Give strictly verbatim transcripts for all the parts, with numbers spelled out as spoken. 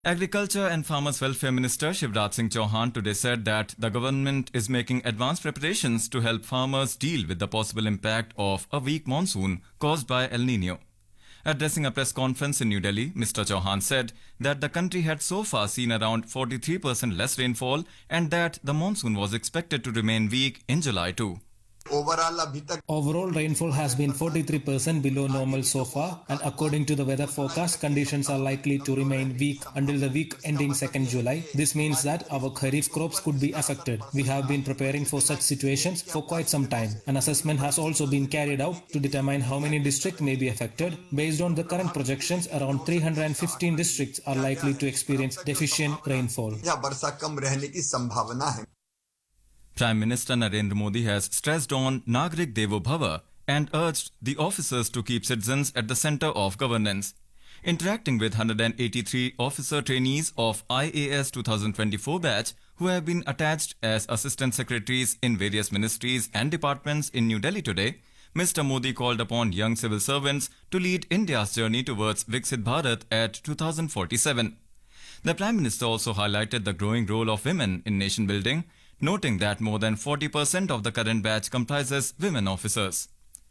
Agriculture and Farmers Welfare Minister Shivraj Singh Chauhan today said that the government is making advanced preparations to help farmers deal with the possible impact of a weak monsoon caused by El Nino. Addressing a press conference in New Delhi, Mister Chauhan said that the country had so far seen around forty-three percent less rainfall and that the monsoon was expected to remain weak in July too. Overall rainfall has been forty-three percent below normal so far, and according to the weather forecast, conditions are likely to remain weak until the week ending second July. This means that our kharif crops could be affected. We have been preparing for such situations for quite some time. An assessment has also been carried out to determine how many districts may be affected. Based on the current projections, around three hundred fifteen districts are likely to experience deficient rainfall. Prime Minister Narendra Modi has stressed on Nagrik Devo Bhava and urged the officers to keep citizens at the center of governance. Interacting with one hundred eighty-three officer trainees of I A S twenty twenty-four batch who have been attached as assistant secretaries in various ministries and departments in New Delhi today, Mister Modi called upon young civil servants to lead India's journey towards Viksit Bharat at twenty forty-seven. The Prime Minister also highlighted the growing role of women in nation building, noting that more than forty percent of the current batch comprises women officers.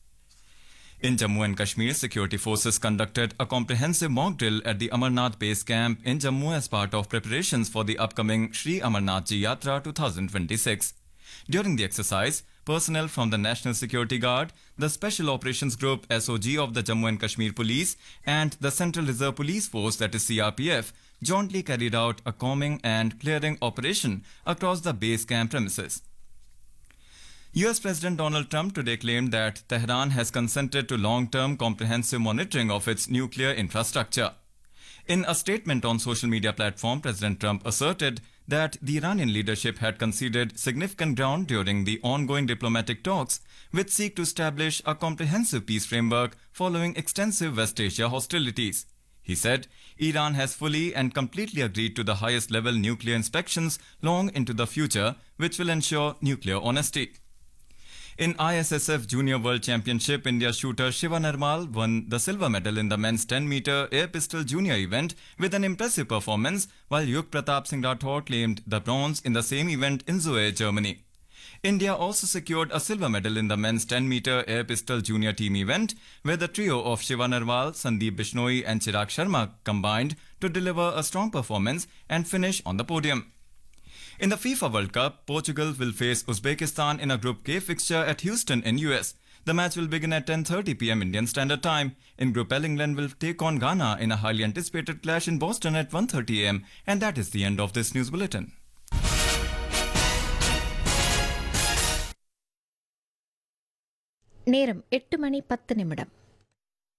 In Jammu and Kashmir, security forces conducted a comprehensive mock drill at the Amarnath base camp in Jammu as part of preparations for the upcoming Shri Amarnath Ji Yatra twenty twenty-six. During the exercise, personnel from the National Security Guard, the Special Operations Group S O G of the Jammu and Kashmir Police and the Central Reserve Police Force, that is C R P F, jointly carried out a combing and clearing operation across the base camp premises. U S President Donald Trump today claimed that Tehran has consented to long-term comprehensive monitoring of its nuclear infrastructure. In a statement on social media platform, President Trump asserted that the Iranian leadership had conceded significant ground during the ongoing diplomatic talks, which seek to establish a comprehensive peace framework following extensive West Asia hostilities. He said Iran has fully and completely agreed to the highest level nuclear inspections long into the future, which will ensure nuclear honesty. In I S S F Junior World Championship, India shooter Shiva Nirmal won the silver medal in the men's ten meter air pistol junior event with an impressive performance, while Yug Pratap Singh Rathore claimed the bronze in the same event in Zurich, Germany. India also secured a silver medal in the men's ten meter air pistol junior team event, where the trio of Shiva Nirmal, Sandeep Bishnoi and Chirag Sharma combined to deliver a strong performance and finish on the podium. In the FIFA World Cup, Portugal will face Uzbekistan in a Group K fixture at Houston in U S. The match will begin at ten thirty p m Indian Standard Time. In Group L, England will take on Ghana in a highly anticipated clash in Boston at one thirty a m And that is the end of this news bulletin. நேரம் எட்டு மணி பத்து நிமிடம்.